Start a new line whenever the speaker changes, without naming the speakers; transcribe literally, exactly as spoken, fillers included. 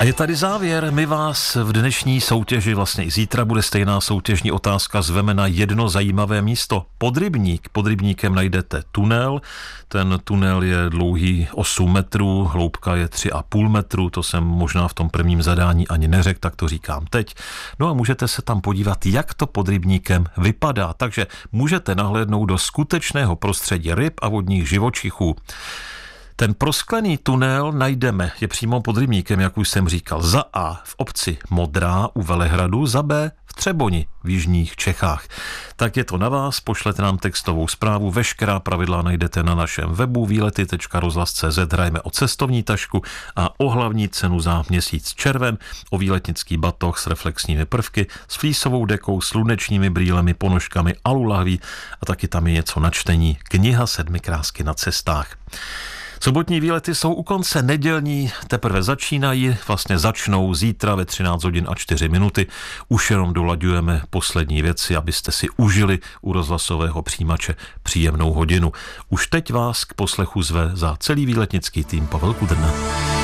A je tady závěr. My vás v dnešní soutěži, vlastně i zítra bude stejná soutěžní otázka, zveme na jedno zajímavé místo. Podrybník. Pod rybníkem najdete tunel. Ten tunel je dlouhý osm metrů, hloubka je tři a půl metru. To jsem možná v tom prvním zadání ani neřekl, tak to říkám teď. No a můžete se tam podívat, jak to pod rybníkem vypadá. Takže můžete nahlédnout do skutečného prostředí ryb a vodních živočichů. Ten prosklený tunel najdeme, je přímo pod rybníkem, jak už jsem říkal, za A v obci Modrá u Velehradu, za B v Třeboni v jižních Čechách. Tak je to na vás, pošlete nám textovou zprávu, veškerá pravidla najdete na našem webu výlety tečka rozhlas tečka cé zet, hrajeme o cestovní tašku a o hlavní cenu za měsíc červen, o výletnický batoh s reflexními prvky, s flísovou dekou, slunečními brýlemi, ponožkami, alulahví a taky tam je něco na čtení, kniha Sedmi krásky na cestách. Sobotní výlety jsou u konce, nedělní teprve začínají, vlastně začnou zítra ve třináct hodin a čtyři minuty. Už jenom dolaďujeme poslední věci, abyste si užili u rozhlasového přijímače příjemnou hodinu. Už teď vás k poslechu zve za celý výletnický tým Pavel Kudrna.